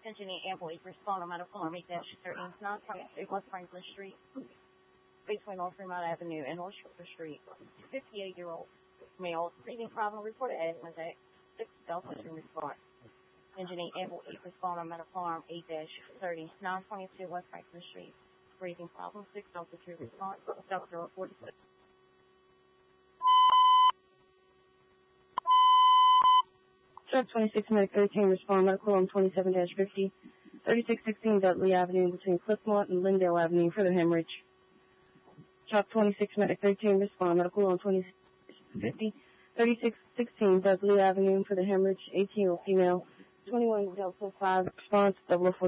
Engineer Ambulance respond on Medical Army Dash 13, 922 West Franklin Street, between North Fremont Avenue and North Shore Street. 58-year-old male, breathing problem, reported asthma at 6 Delta to respond. Engineer Ambulance respond on Medical Arm 8-30, 922 West Franklin Street, breathing problem, 6 Delta to respond. Delta 46. Truck 26 Medic 13 respond Medical Arm 27-50, 3616 Dudley Avenue between Cliffmont and Lindale Avenue for the hemorrhage. Truck 26 Medic 13 respond Medical Arm 2050, 3616 Dudley Avenue for the hemorrhage. 18-year-old female, 21 Delta 5 response 0040.